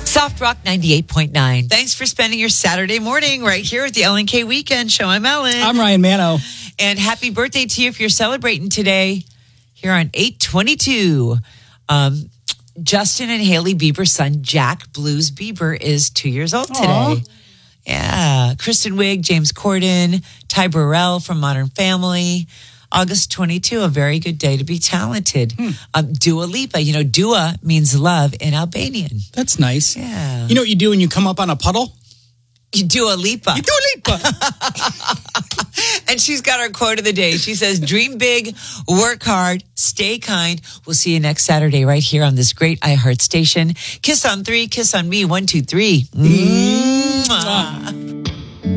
Soft Rock 98.9. Thanks for spending your Saturday morning right here at the LNK Weekend Show. I'm Ellen. I'm Ryan Mano. And happy birthday to you if you're celebrating today here on 8/22. Justin and Hailey Bieber's son, Jack Blues Bieber, is 2 years old today. Aww. Yeah. Kristen Wiig, James Corden, Ty Burrell from Modern Family. August 22, a very good day to be talented. Dua Lipa. You know, Dua means love in Albanian. That's nice. Yeah. You know what you do when you come up on a puddle? You Dua Lipa. You Dua Lipa. And she's got our quote of the day. She says, dream big, work hard, stay kind. We'll see you next Saturday right here on this great iHeart station. Kiss on 3, kiss on me. 1, 2, 3. Mwah.